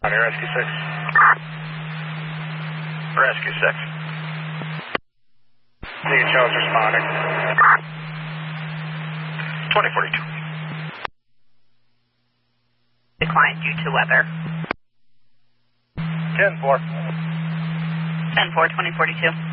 On your Rescue 6. Rescue 6. DHL's responding. 2042. Declined due to weather. 10-4. 10-4, 2042.